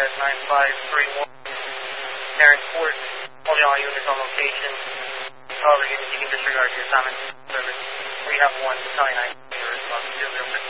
9531. Terrence Ford, holding all units on location. However, units, you can disregard your assignment service. We have one Battalion 9 response 006.